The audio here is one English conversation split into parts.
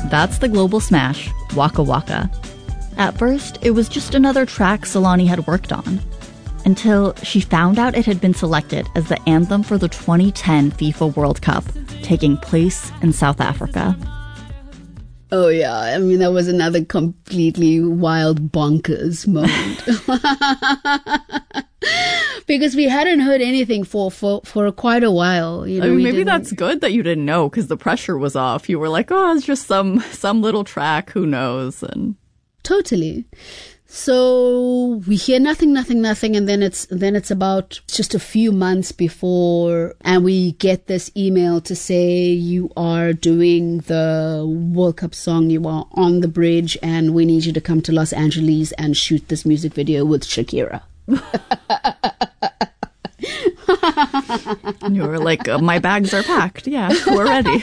That's the global smash, Waka Waka. At first, it was just another track Solani had worked on, until she found out it had been selected as the anthem for the 2010 FIFA World Cup, taking place in South Africa. Oh yeah, I mean, that was another completely wild, bonkers moment. Because we hadn't heard anything for quite a while. You know, I mean, maybe that's good that you didn't know, because the pressure was off. You were like, oh, it's just some little track, who knows? And totally. So we hear nothing, and then it's about just a few months before, and we get this email to say you are doing the World Cup song, you are on the bridge, and we need you to come to Los Angeles and shoot this music video with Shakira. And you were like, my bags are packed. Yeah, we're ready.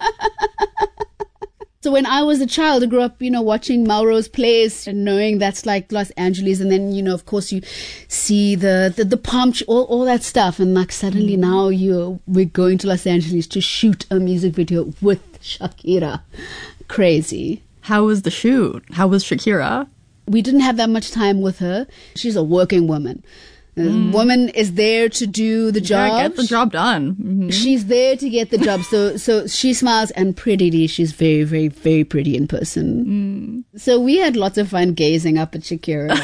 So when I was a child, I grew up, watching Melrose Place and knowing that's like Los Angeles. And then, of course, you see the palm tree, all that stuff. And like suddenly now we're going to Los Angeles to shoot a music video with Shakira. Crazy. How was the shoot? How was Shakira? We didn't have that much time with her. She's a working woman. The woman is there to do the job. Yeah, get the job done. Mm-hmm. She's there to get the job. So she smiles, and prettily, she's very, very, very pretty in person. So we had lots of fun gazing up at Shakira.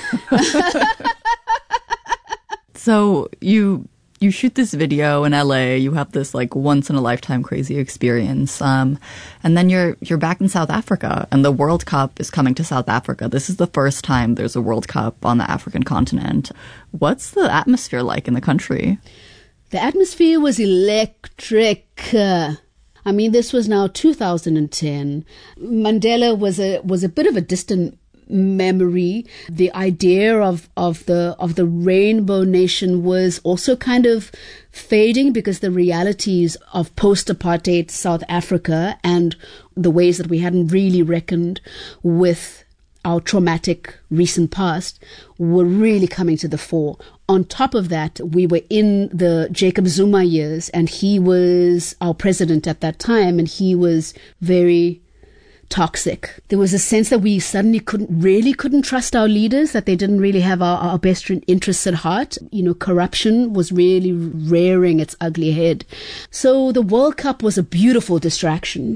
So you shoot this video in LA, you have this like once in a lifetime crazy experience. And then you're back in South Africa, and the World Cup is coming to South Africa. This is the first time there's a World Cup on the African continent. What's the atmosphere like in the country? The atmosphere was electric. I mean, this was now 2010. Mandela was a bit of a distant memory. The idea of the rainbow nation was also kind of fading, because the realities of post-apartheid South Africa and the ways that we hadn't really reckoned with our traumatic recent past were really coming to the fore. On top of that, we were in the Jacob Zuma years, and he was our president at that time, and he was very toxic. There was a sense that we suddenly couldn't trust our leaders, that they didn't really have our best interests at heart. Corruption was really rearing its ugly head. So the World Cup was a beautiful distraction,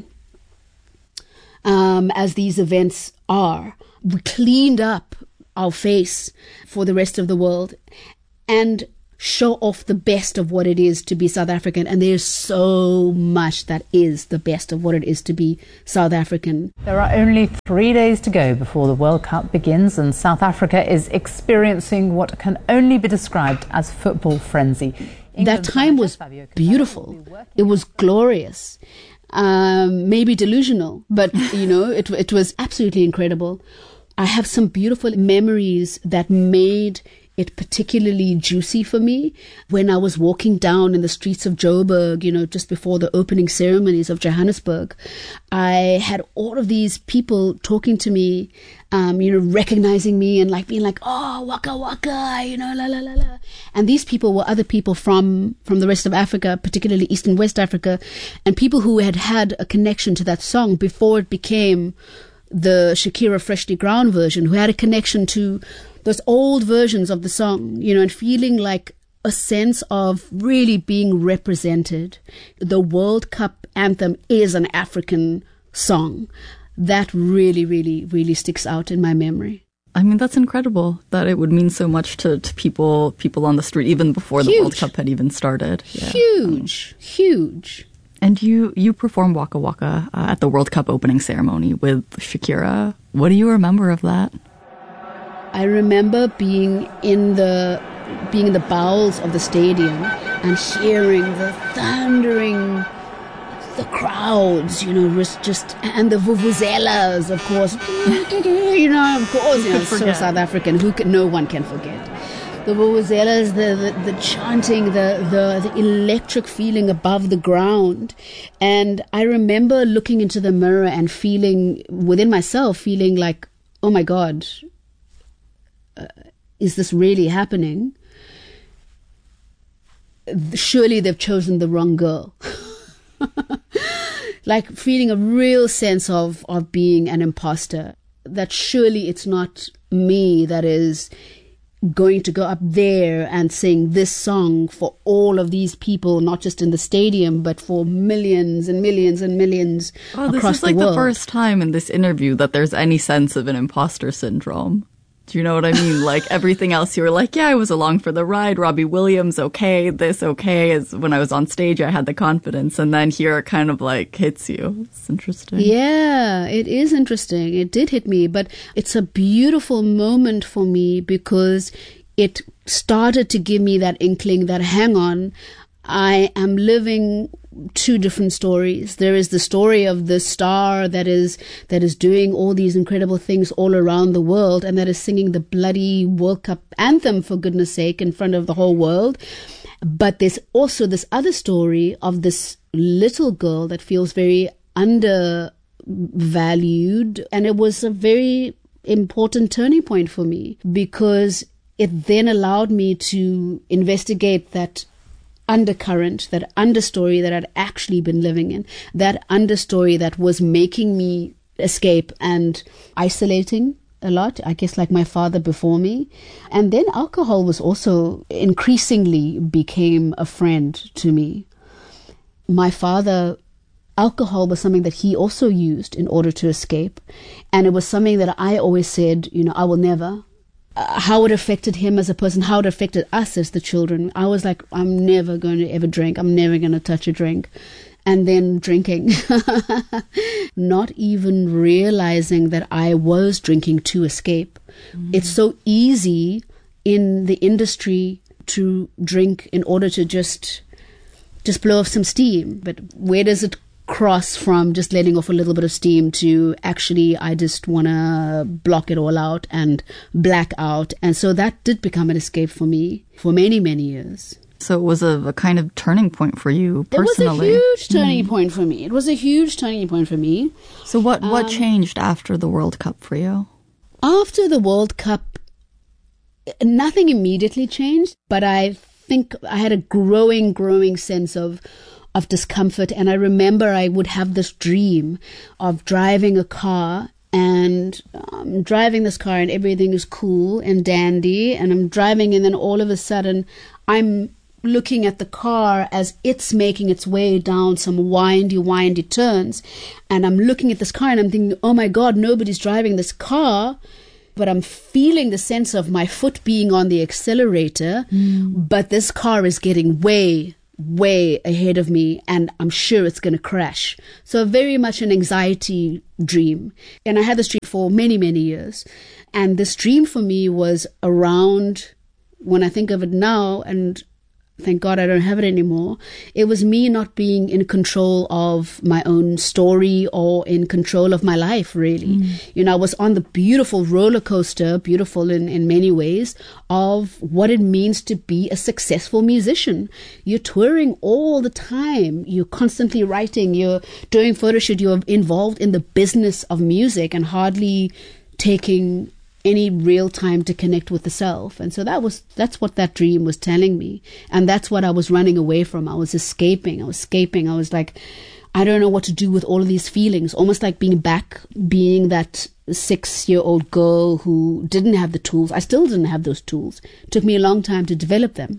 as these events are. We cleaned up our face for the rest of the world and show off the best of what it is to be South African. And there's so much that is the best of what it is to be South African. There are only 3 days to go before the World Cup begins, and South Africa is experiencing what can only be described as football frenzy. That time was beautiful. It was glorious. Maybe delusional, but it was absolutely incredible. I have some beautiful memories that made it particularly juicy for me when I was walking down in the streets of Joburg, just before the opening ceremonies of Johannesburg. I had all of these people talking to me, recognizing me and like being like, oh, waka waka, la la la la. And these people were other people from the rest of Africa, particularly East and West Africa, and people who had a connection to that song before it became the Shakira Freshly Ground version, who had a connection to those old versions of the song, and feeling like a sense of really being represented. The World Cup anthem is an African song. That really, really, really sticks out in my memory. I mean, that's incredible that it would mean so much to people on the street, even before the World Cup had even started. Yeah. Huge. And you performed Waka Waka at the World Cup opening ceremony with Shakira. What do you remember of that? I remember being in the bowels of the stadium and hearing the thundering, the crowds, just, and the vuvuzelas, of course, so South African, no one can forget. The vuvuzelas, the chanting, the electric feeling above the ground. And I remember looking into the mirror and feeling within myself, feeling like, oh my God, is this really happening? Surely they've chosen the wrong girl. like feeling a real sense of being an imposter, that surely it's not me that is going to go up there and sing this song for all of these people, not just in the stadium, but for millions and millions and millions across the world. This is like the first time in this interview that there's any sense of an imposter syndrome. Do you know what I mean? Like everything else, you were like, yeah, I was along for the ride. Robbie Williams, okay. This, okay. As when I was on stage, I had the confidence. And then here it kind of like hits you. It's interesting. Yeah, it is interesting. It did hit me. But it's a beautiful moment for me because it started to give me that inkling that, hang on, I am living two different stories. There is the story of the star that is doing all these incredible things all around the world, and that is singing the bloody World Cup anthem, for goodness sake, in front of the whole world. But there's also this other story of this little girl that feels very undervalued. And it was a very important turning point for me, because it then allowed me to investigate that undercurrent, that understory that I'd actually been living in, that understory that was making me escape and isolating a lot, I guess, like my father before me. And then alcohol was also increasingly became a friend to me. My father, alcohol was something that he also used in order to escape. And it was something that I always said, I will never. How it affected him as a person, how it affected us as the children. I was like, I'm never going to ever drink. I'm never going to touch a drink. And then drinking. Not even realizing that I was drinking to escape. It's so easy in the industry to drink in order to just blow off some steam. But where does it cross from just letting off a little bit of steam to actually, I just want to block it all out and black out? And so that did become an escape for me for many, many years. So it was a kind of turning point for you personally. It was a huge turning point for me. It was a huge turning point for me. So what changed after the World Cup for you? After the World Cup, nothing immediately changed, but I think I had a growing sense of discomfort. And I remember I would have this dream of driving a car, and I'm driving this car and everything is cool and dandy, and I'm driving, and then all of a sudden I'm looking at the car as it's making its way down some windy turns, and I'm looking at this car and I'm thinking, oh my God, nobody's driving this car. But I'm feeling the sense of my foot being on the accelerator, but this car is getting way ahead of me, and I'm sure it's going to crash. So very much an anxiety dream. And I had this dream for many, many years. And this dream for me was around, when I think of it now, and thank God I don't have it anymore, it was me not being in control of my own story or in control of my life, really. I was on the beautiful roller coaster, beautiful in many ways, of what it means to be a successful musician. You're touring all the time. You're constantly writing. You're doing photo shoot. You're involved in the business of music and hardly taking any real time to connect with the self. And so that's what that dream was telling me. And that's what I was running away from. I was escaping. I was like, I don't know what to do with all of these feelings. Almost like being being that 6-year-old girl who didn't have the tools. I still didn't have those tools. It took me a long time to develop them.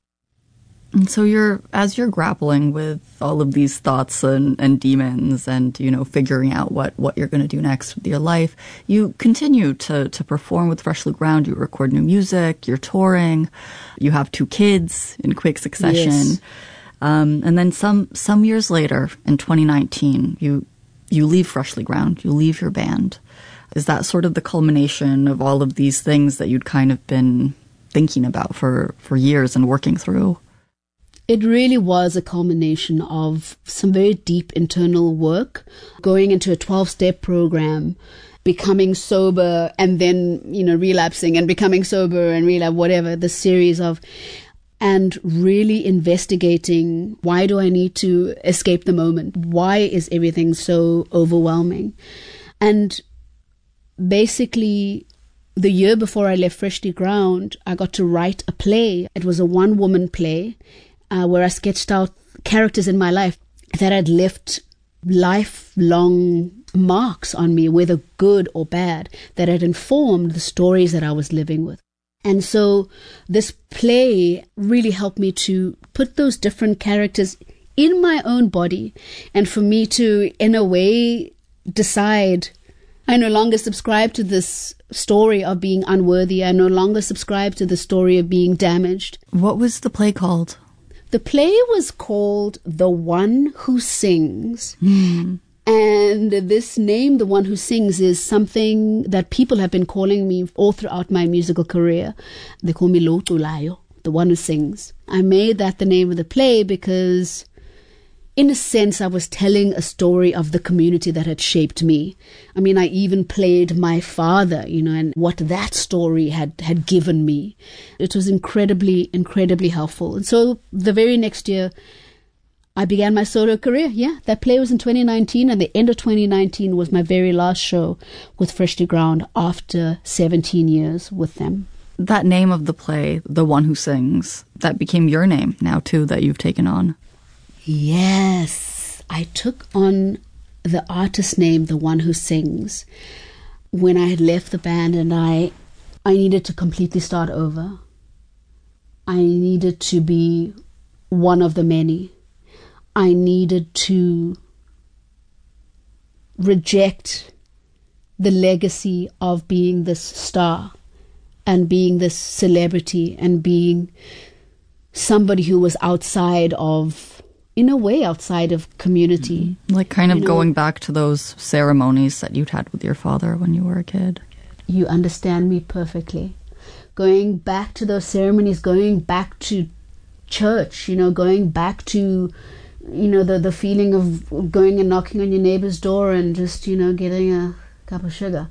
And so as you're grappling with all of these thoughts and demons and, figuring out what you're going to do next with your life, you continue to perform with Freshly Ground. You record new music, you're touring, you have 2 kids in quick succession. Yes. And then some years later, in 2019, you leave Freshly Ground, you leave your band. Is that sort of the culmination of all of these things that you'd kind of been thinking about for years and working through? It really was a culmination of some very deep internal work, going into a 12-step program, becoming sober and then, relapsing and becoming sober and relapse, whatever, the series of, and really investigating, why do I need to escape the moment? Why is everything so overwhelming? And basically, the year before I left Freshly Ground, I got to write a play. It was a one-woman play where I sketched out characters in my life that I'd left lifelong marks on me, whether good or bad, that had informed the stories that I was living with. And so this play really helped me to put those different characters in my own body, and for me to, in a way, decide I no longer subscribe to this story of being unworthy. I no longer subscribe to the story of being damaged. What was the play called? The play was called The One Who Sings. And this name, The One Who Sings, is something that people have been calling me all throughout my musical career. They call me Lo Tulayo, The One Who Sings. I made that the name of the play because, in a sense, I was telling a story of the community that had shaped me. I mean, I even played my father, and what that story had given me. It was incredibly, incredibly helpful. And so the very next year, I began my solo career. Yeah, that play was in 2019, and the end of 2019 was my very last show with Freshly Ground after 17 years with them. That name of the play, The One Who Sings, that became your name now too, that you've taken on. Yes, I took on the artist name, The One Who Sings, when I had left the band and I needed to completely start over. I needed to be one of the many. I needed to reject the legacy of being this star and being this celebrity and being somebody who was outside of, in a way, outside of community. Like kind of going back to those ceremonies that you'd had with your father when you were a kid. You understand me perfectly. Going back to those ceremonies, going back to church, going back to, the feeling of going and knocking on your neighbor's door and just, getting a cup of sugar.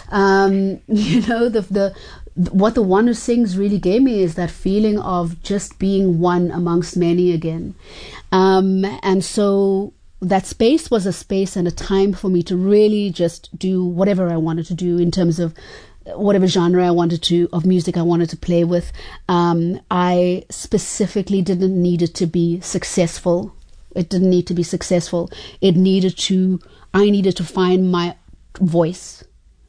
What The One Who Sings really gave me is that feeling of just being one amongst many again. And so that space was a space and a time for me to really just do whatever I wanted to do in terms of whatever genre of music I wanted to play with. I specifically didn't need it to be successful. It didn't need to be successful. I needed to find my voice,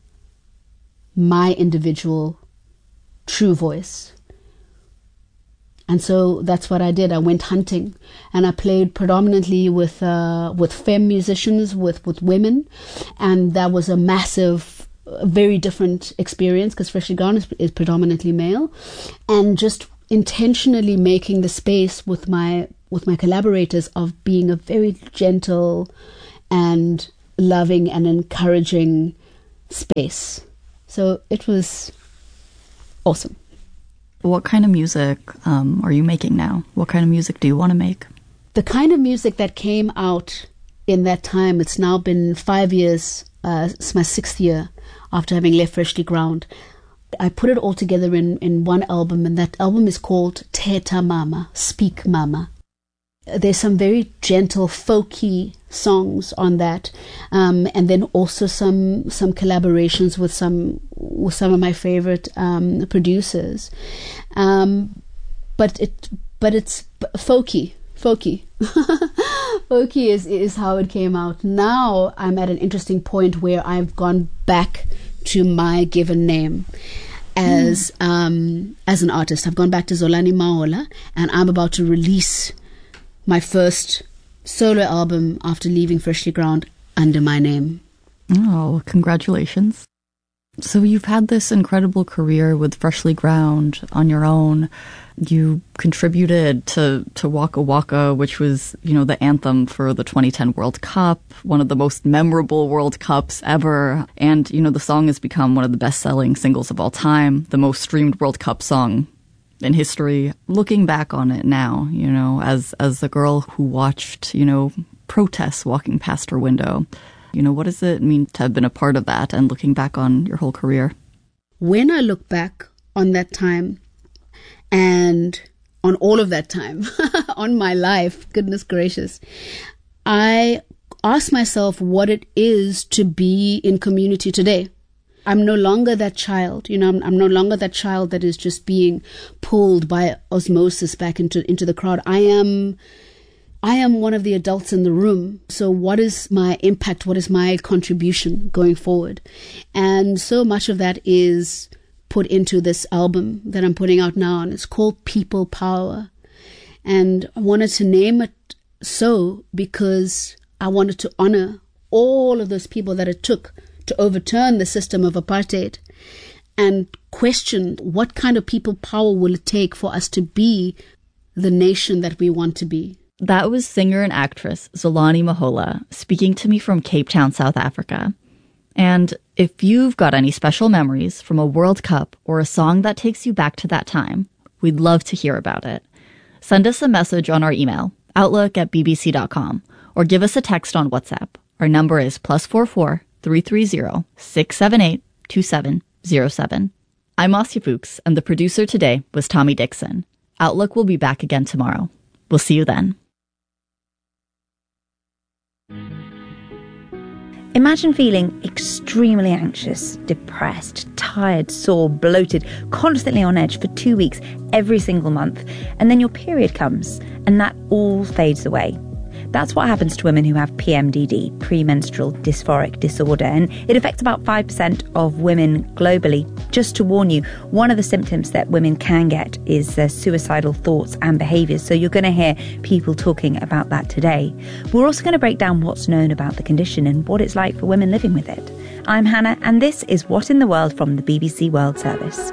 my individual true voice. And so that's what I did. I went hunting, and I played predominantly with femme musicians, with women, and that was a massive, very different experience because Freshly Ground is predominantly male, and just intentionally making the space with my collaborators of being a very gentle and loving and encouraging space. So it was awesome. What kind of music are you making now? What kind of music do you want to make? The kind of music that came out in that time, it's now been 5 years, it's my 6th year after having left Freshly Ground. I put it all together in one album, and that album is called Teta Mama, Speak Mama. There's some very gentle, folky songs on that, and then also some collaborations with some of my favorite producers. But it's folky. Folky is how it came out. Now I'm at an interesting point where I've gone back to my given name as an artist. I've gone back to Zolani Maola, and I'm about to release my first solo album after leaving Freshly Ground under my name. Oh, congratulations. So you've had this incredible career with Freshly Ground on your own. You contributed to Waka Waka, which was, the anthem for the 2010 World Cup, one of the most memorable World Cups ever. And, the song has become one of the best-selling singles of all time, the most streamed World Cup song in history. Looking back on it now, as a girl who watched, protests walking past her window, what does it mean to have been a part of that and looking back on your whole career? When I look back on that time and on all of that time, on my life, goodness gracious, I ask myself what it is to be in community today. I'm no longer that child, I'm no longer that child that is just being pulled by osmosis back into the crowd. I am I am one of the adults in the room. So what is my impact? What is my contribution going forward? And so much of that is put into this album that I'm putting out now, and it's called People Power. And I wanted to name it so because I wanted to honor all of those people that it took to overturn the system of apartheid and question what kind of people power will it take for us to be the nation that we want to be. That was singer and actress Zolani Mahola speaking to me from Cape Town, South Africa. And if you've got any special memories from a World Cup or a song that takes you back to that time, we'd love to hear about it. Send us a message on our email, outlook@bbc.com, or give us a text on WhatsApp. Our number is +44 330 678 2707. I'm Asya Fuchs, and the producer today was Tommy Dixon. Outlook will be back again tomorrow. We'll see you then. Imagine feeling extremely anxious, depressed, tired, sore, bloated, constantly on edge for 2 weeks every single month, and then your period comes, and that all fades away. That's what happens to women who have PMDD, premenstrual dysphoric disorder, and it affects about 5% of women globally. Just to warn you, one of the symptoms that women can get is suicidal thoughts and behaviours, so you're going to hear people talking about that today. We're also going to break down what's known about the condition and what it's like for women living with it. I'm Hannah, and this is What in the World from the BBC World Service.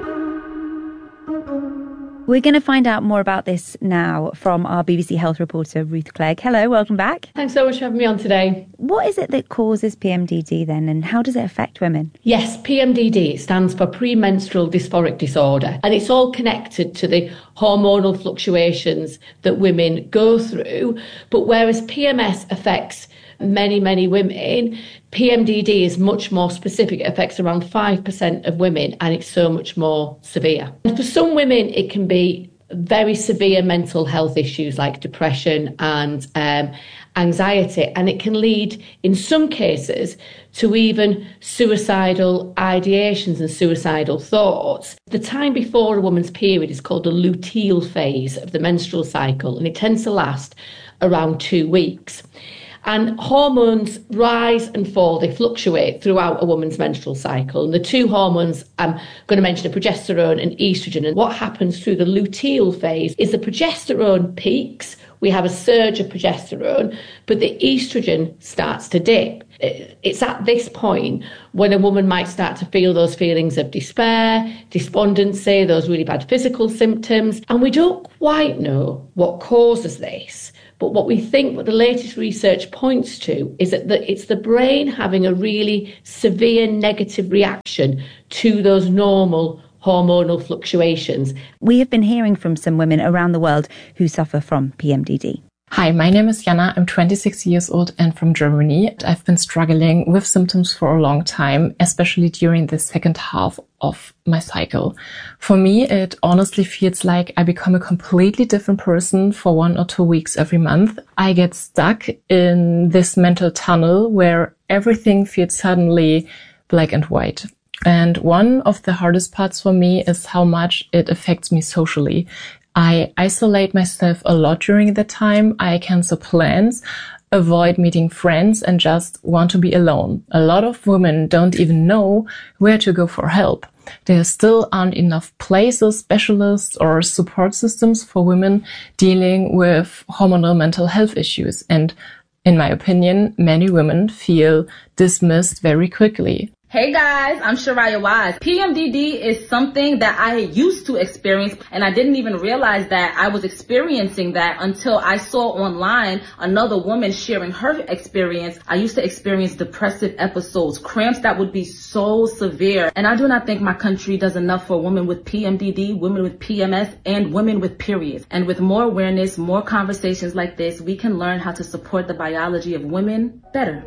We're going to find out more about this now from our BBC Health reporter, Ruth Clegg. Hello, welcome back. Thanks so much for having me on today. What is it that causes PMDD then, and how does it affect women? Yes, PMDD stands for premenstrual dysphoric disorder, and it's all connected to the hormonal fluctuations that women go through. But whereas PMS affects many women, PMDD is much more specific. It affects around 5% of women, and it's so much more severe. And for some women, it can be very severe mental health issues like depression and anxiety, and it can lead, in some cases, to even suicidal ideations and suicidal thoughts. The time before a woman's period is called the luteal phase of the menstrual cycle, and it tends to last around 2 weeks. And hormones rise and fall, they fluctuate throughout a woman's menstrual cycle. And the two hormones I'm going to mention are progesterone and estrogen. And what happens through the luteal phase is the progesterone peaks, we have a surge of progesterone, but the estrogen starts to dip. It's at this point when a woman might start to feel those feelings of despair, despondency, those really bad physical symptoms. And we don't quite know what causes this. But what we think, what the latest research points to, is that it's the brain having a really severe negative reaction to those normal hormonal fluctuations. We have been hearing from some women around the world who suffer from PMDD. Hi, my name is Jana. I'm 26 years old and from Germany. I've been struggling with symptoms for a long time, especially during the second half of my cycle. For me, it honestly feels like I become a completely different person for 1 or 2 weeks every month. I get stuck in this mental tunnel where everything feels suddenly black and white. And one of the hardest parts for me is how much it affects me socially. I isolate myself a lot during that time. I cancel plans, avoid meeting friends, and just want to be alone. A lot of women don't even know where to go for help. There still aren't enough places, specialists, or support systems for women dealing with hormonal mental health issues. And in my opinion, many women feel dismissed very quickly. Hey guys, I'm Shariah Wise. PMDD is something that I used to experience, and I didn't even realize that I was experiencing that until I saw online another woman sharing her experience. I used to experience depressive episodes, cramps that would be so severe. And I do not think my country does enough for women with PMDD, women with PMS, and women with periods. And with more awareness, more conversations like this, we can learn how to support the biology of women better.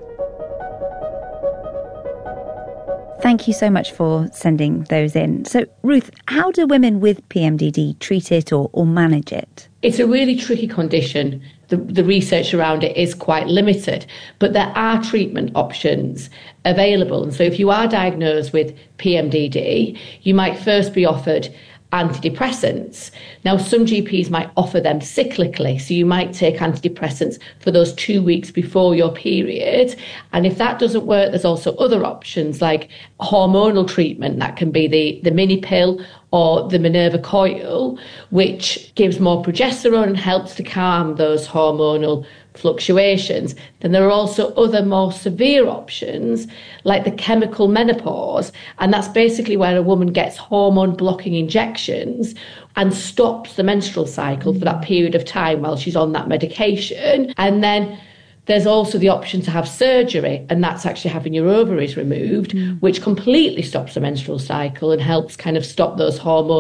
Thank you so much for sending those in. So, Ruth, how do women with PMDD treat it or manage it? It's a really tricky condition. The research around it is quite limited, but there are treatment options available. And so if you are diagnosed with PMDD, you might first be offered antidepressants. Now, some GPs might offer them cyclically, so you might take antidepressants for those 2 weeks before your period. And if that doesn't work, there's also other options like hormonal treatment. That can be the mini pill or the Minerva coil, which gives more progesterone and helps to calm those hormonal fluctuations. Then there are also other more severe options like the chemical menopause, and that's basically where a woman gets hormone blocking injections and stops the menstrual cycle for that period of time while she's on that medication. And then there's also the option to have surgery, and that's actually having your ovaries removed, which completely stops the menstrual cycle and helps kind of stop those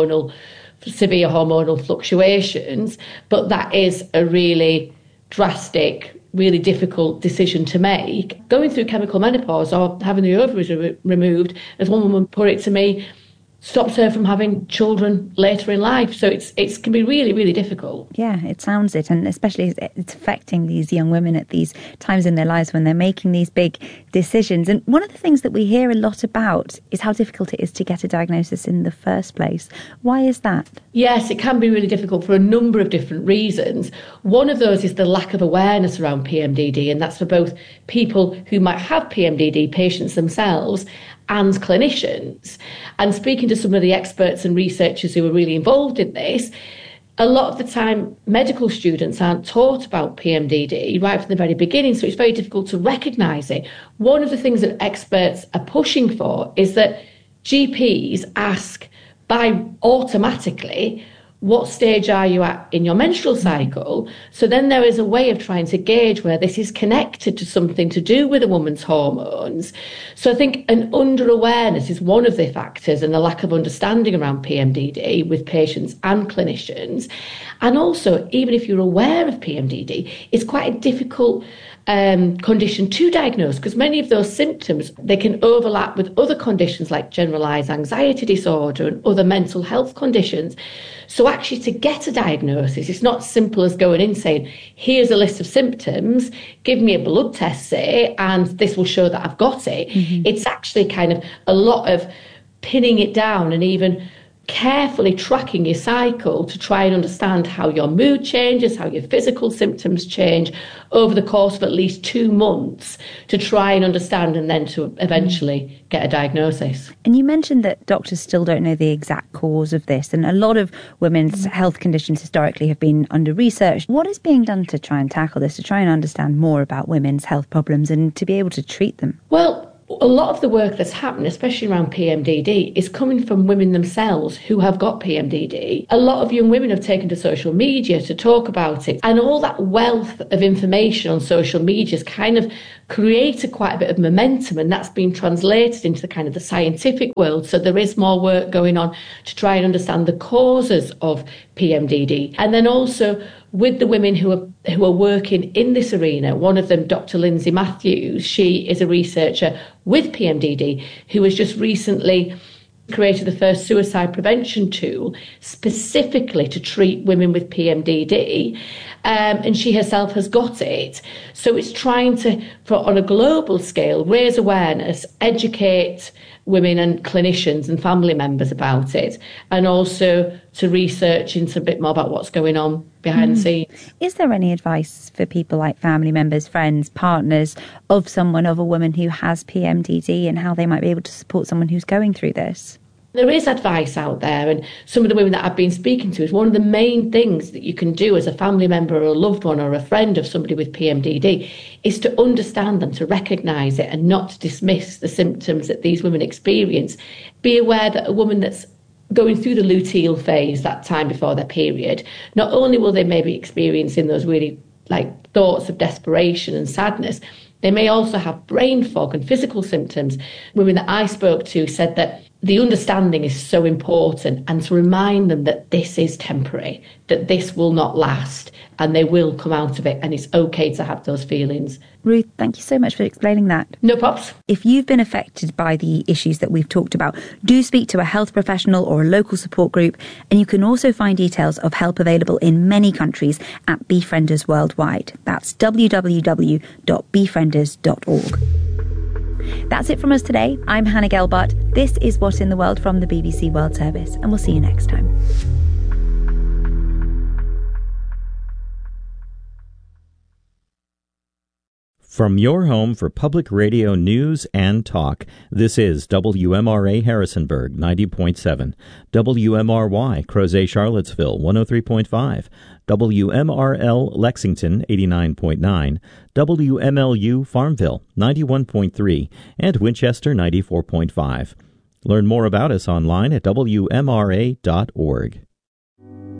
severe hormonal fluctuations. But that is a really drastic, really difficult decision to make. Going through chemical menopause or having the ovaries removed, as one woman put it to me, stops her from having children later in life. So it can be really, really difficult. Yeah, it sounds it. And especially it's affecting these young women at these times in their lives when they're making these big decisions. And one of the things that we hear a lot about is how difficult it is to get a diagnosis in the first place. Why is that? Yes, it can be really difficult for a number of different reasons. One of those is the lack of awareness around PMDD, and that's for both people who might have PMDD, patients themselves, and clinicians. And speaking to some of the experts and researchers who are really involved in this, a lot of the time medical students aren't taught about PMDD right from the very beginning, so it's very difficult to recognise it. One of the things that experts are pushing for is that GPs ask automatically, what stage are you at in your menstrual cycle? So then there is a way of trying to gauge where this is connected to something to do with a woman's hormones. So I think an under-awareness is one of the factors, and the lack of understanding around PMDD with patients and clinicians. And also, even if you're aware of PMDD, it's quite a difficult condition to diagnose, because many of those symptoms, they can overlap with other conditions like generalised anxiety disorder and other mental health conditions. So actually to get a diagnosis, it's not simple as going in saying, here's a list of symptoms, give me a blood test, say, and this will show that I've got it. It's actually kind of a lot of pinning it down and even carefully tracking your cycle to try and understand how your mood changes, how your physical symptoms change over the course of at least 2 months to try and understand, and then to eventually get a diagnosis. And you mentioned that doctors still don't know the exact cause of this, and a lot of women's health conditions historically have been under-researched. What is being done to try and tackle this, to try and understand more about women's health problems and to be able to treat them? Well, a lot of the work that's happened, especially around PMDD, is coming from women themselves who have got PMDD. A lot of young women have taken to social media to talk about it, and all that wealth of information on social media has kind of created quite a bit of momentum, and that's been translated into the kind of the scientific world. So there is more work going on to try and understand the causes of PMDD. And then also with the women who are working in this arena, one of them, Dr. Lindsay Matthews, she is a researcher with PMDD who has just recently created the first suicide prevention tool specifically to treat women with PMDD, and she herself has got it. So it's trying to, on a global scale, raise awareness, educate women and clinicians and family members about it, and also to research into a bit more about what's going on behind the scenes. Is there any advice for people like family members, friends, partners of a woman who has PMDD, and how they might be able to support someone who's going through this? There is advice out there, and some of the women that I've been speaking to is one of the main things that you can do as a family member or a loved one or a friend of somebody with PMDD is to understand them, to recognise it and not to dismiss the symptoms that these women experience. Be aware that a woman that's going through the luteal phase, that time before their period, not only will they maybe experiencing those really thoughts of desperation and sadness, they may also have brain fog and physical symptoms. Women that I spoke to said that the understanding is so important, and to remind them that this is temporary, that this will not last, and they will come out of it, and it's okay to have those feelings. Ruth, thank you so much for explaining that. No props. If you've been affected by the issues that we've talked about, do speak to a health professional or a local support group, and you can also find details of help available in many countries at Befrienders Worldwide. That's www.befrienders.org. That's it from us today. I'm Hannah Gelbart. This is What in the World from the BBC World Service, and we'll see you next time. From your home for public radio news and talk, this is WMRA Harrisonburg 90.7, WMRY Crozet Charlottesville 103.5, WMRL Lexington 89.9, WMLU Farmville 91.3, and Winchester 94.5. Learn more about us online at WMRA.org.